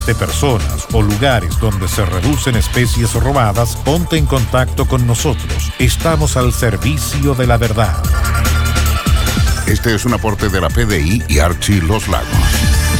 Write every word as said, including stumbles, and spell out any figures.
de personas o lugares donde se reducen especies robadas, ponte en contacto con nosotros. Estamos al servicio de la verdad. Este es un aporte de la P D I y Archie Los Lagos.